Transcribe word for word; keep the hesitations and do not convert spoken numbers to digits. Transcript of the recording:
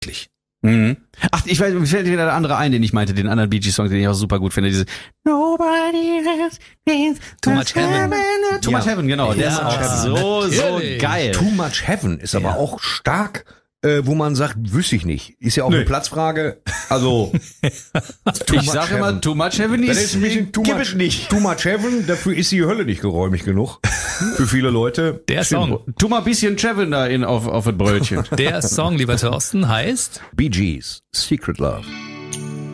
Mhm. Ach, ich weiß, mir fällt wieder der andere ein, den ich meinte, den anderen Bee Gees Song, den ich auch super gut finde, diese Nobody has been Too Much Heaven. Too Much Heaven, genau, der Ja, ist auch so, so natürlich. geil. Too Much Heaven ist aber Ja. auch stark, äh, wo man sagt, wüsste ich nicht. Ist ja auch eine Platzfrage. Also Ich sag immer, Too Much Heaven das ist, ist ein bisschen too gib much, es nicht. Too Much Heaven, dafür ist die Hölle nicht geräumig genug. Für viele Leute. Der Song, Tu mal ein bisschen Chevin da in, auf, auf ein Brötchen. der Song, lieber Thorsten, heißt Bee Gees, Secret Love.